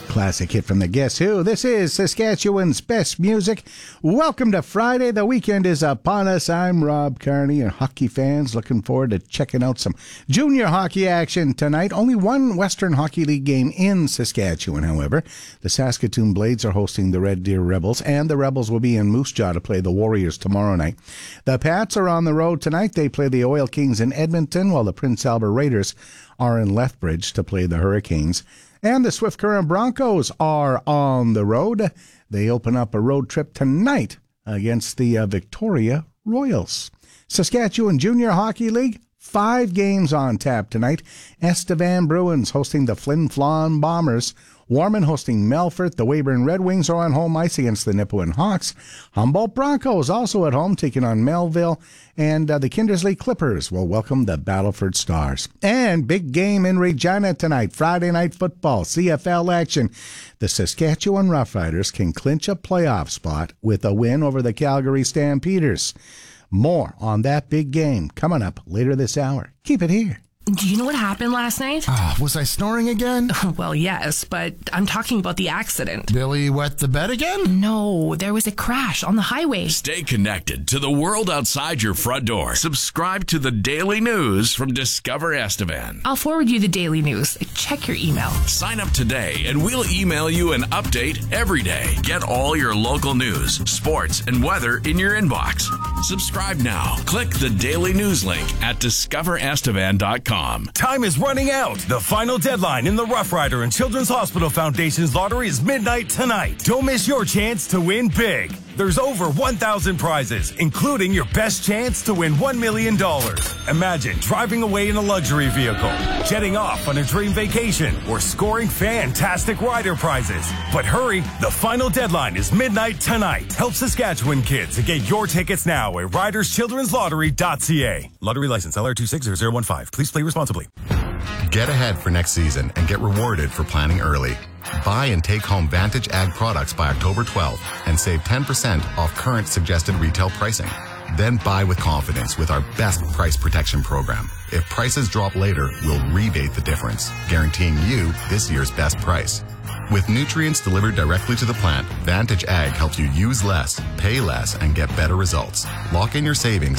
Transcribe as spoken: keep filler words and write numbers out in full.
Classic hit from the Guess Who. This is Saskatchewan's best music. Welcome to Friday. The weekend is upon us. I'm Rob Carney, and hockey fans looking forward to checking out some junior hockey action tonight. Only one Western Hockey League game in Saskatchewan, however. The Saskatoon Blades are hosting the Red Deer Rebels, and the Rebels will be in Moose Jaw to play the Warriors tomorrow night. The Pats are on the road tonight. They play the Oil Kings in Edmonton, while the Prince Albert Raiders are in Lethbridge to play the Hurricanes. And the Swift Current Broncos are on the road. They open up a road trip tonight against the uh, Victoria Royals. Saskatchewan Junior Hockey League, five games on tap tonight. Estevan Bruins hosting the Flin Flon Bombers. Warman hosting Melfort. The Weyburn Red Wings are on home ice against the Nipawin Hawks. Humboldt Broncos also at home taking on Melville. And uh, the Kindersley Clippers will welcome the Battleford Stars. And big game in Regina tonight. Friday night football, C F L action. The Saskatchewan Roughriders can clinch a playoff spot with a win over the Calgary Stampeders. More on that big game coming up later this hour. Keep it here. Do you know what happened last night? Uh, was I snoring again? Well, yes, but I'm talking about the accident. Billy wet the bed again? No, there was a crash on the highway. Stay connected to the world outside your front door. Subscribe to the Daily News from Discover Estevan. I'll forward you the daily news. Check your email. Sign up today and we'll email you an update every day. Get all your local news, sports, and weather in your inbox. Subscribe now. Click the Daily News link at discover estevan dot com. Time is running out. The final deadline in the Rough Rider and Children's Hospital Foundation's lottery is midnight tonight. Don't miss your chance to win big. There's over one thousand prizes, including your best chance to win one million dollars. Imagine driving away in a luxury vehicle, jetting off on a dream vacation, or scoring fantastic rider prizes. But hurry, the final deadline is midnight tonight. Help Saskatchewan kids and get your tickets now at riders children's lottery dot c a. Lottery license L R two six zero zero one five. Please play responsibly. Get ahead for next season and get rewarded for planning early. Buy and take home Vantage Ag products by October twelfth and save ten percent off current suggested retail pricing. Then buy with confidence with our best price protection program. If prices drop later, we'll rebate the difference, guaranteeing you this year's best price. With nutrients delivered directly to the plant, Vantage Ag helps you use less, pay less, and get better results. Lock in your savings